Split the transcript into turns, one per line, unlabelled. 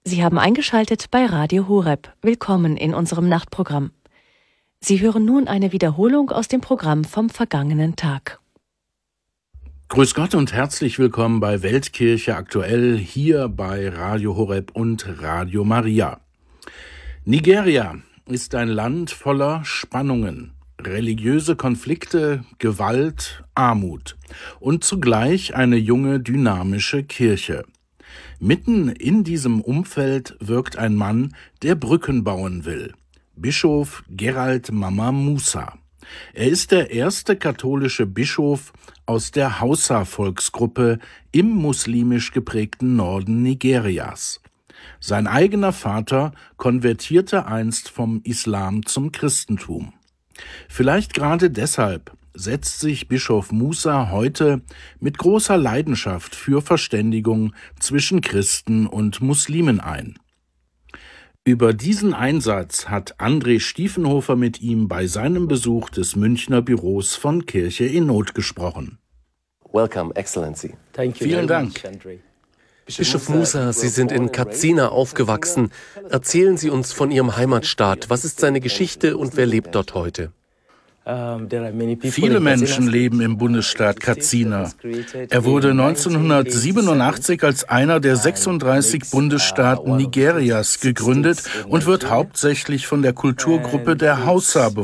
Sie haben eingeschaltet bei Radio Horeb. Willkommen in unserem Nachtprogramm. Sie hören nun eine Wiederholung aus dem Programm vom vergangenen Tag.
Grüß Gott und herzlich willkommen bei Weltkirche aktuell hier bei Radio Horeb und Radio Maria. Nigeria ist ein Land voller Spannungen, religiöse Konflikte, Gewalt, Armut und zugleich eine junge, dynamische Kirche. Mitten in diesem Umfeld wirkt ein Mann, der Brücken bauen will. Bischof Gerald Mama Musa. Er ist der erste katholische Bischof aus der Hausa-Volksgruppe im muslimisch geprägten Norden Nigerias. Sein eigener Vater konvertierte einst vom Islam zum Christentum. Vielleicht gerade deshalb setzt sich Bischof Musa heute mit großer Leidenschaft für Verständigung zwischen Christen und Muslimen ein. Über diesen Einsatz hat André Stiefenhofer mit ihm bei seinem Besuch des Münchner Büros von Kirche in Not gesprochen.
Welcome, Excellency.
Vielen Dank.
Bischof Musa, Sie sind in Katsina aufgewachsen. Erzählen Sie uns von Ihrem Heimatstaat. Was ist seine Geschichte und wer lebt dort heute?
Viele Menschen leben im Bundesstaat Katsina. Er wurde 1987 als einer der 36 Bundesstaaten Nigerias gegründet und wird hauptsächlich von der Kulturgruppe der Hausa